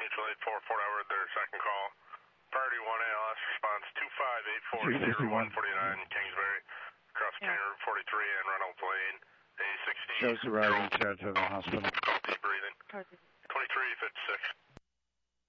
mutual aid 4 hour, their second call. Priority 1 ALS response 25840149 Kingsbury, across County Route 43 and Reynolds Lane. A 16-year-old shows the riding in charge of the hospital. Difficulty breathing.